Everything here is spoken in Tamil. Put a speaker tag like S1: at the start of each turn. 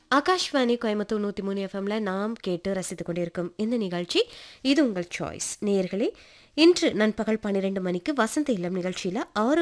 S1: ஆகாஷ்வாணி கோயம்புத்தூர் 103 எஃப்எம்ல நாம் கேட்டு ரசித்துக் கொண்டிருக்கும் இந்த நிகழ்ச்சி இது உங்கள் சாய்ஸ் நேயர்களே. இன்று நண்பகல் 12 மணிக்கு வசந்த இல்லம் நிகழ்ச்சியில